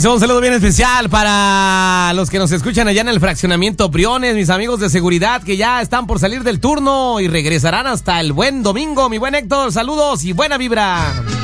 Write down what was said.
Un saludo bien especial para los que nos escuchan allá en el fraccionamiento Briones, mis amigos de seguridad que ya están por salir del turno y regresarán hasta el buen domingo. Mi buen Héctor, saludos y buena vibra.